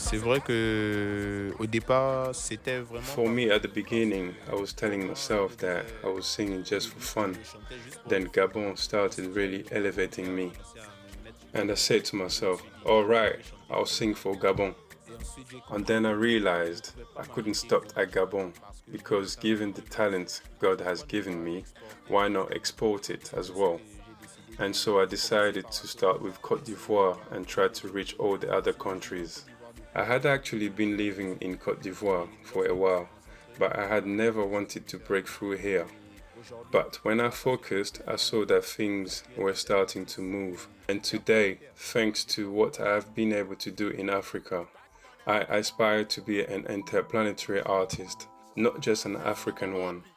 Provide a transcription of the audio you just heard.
C'est vrai que au départ, c'était vraiment For pas me, pour at the beginning, I was telling myself that I was singing just for je fun. chantais juste pour Then rire. Gabon started really elevating J'ai me. commencé à me mettre And I said to myself, j'ai dit que je alright, voulais chanter I'll pour sing rire. for Gabon. Et ensuite, j'ai And compris then I que je realized pouvais pas I couldn't m'arrêter stop at Gabon parce que je voulais because quand même given the revivre là-bas. talent God has Pourquoi ne given pas me, exporter why not export it et as c'est ce well? que j'ai décidé And so I de commencer decided par la to Côte start with d'Ivoire, Cote essayer de d'Ivoire voir un and petit try peu to ce reach qui all the other se passe en countries. Côte d'Ivoire I depuis. had actually been living Et in Cote d'Ivoire et for a lorsque j'ai while, rencontré but I had never wanted to Super break through here. et aujourd'hui, But when I grâce à ce focused, I projet-là, saw that tout ce things qui est were starting recherche, to move. And il y a plus de today, terre. thanks to what I have been able to do in Africa, I aspire to be an interplanetary artist, not just an African one.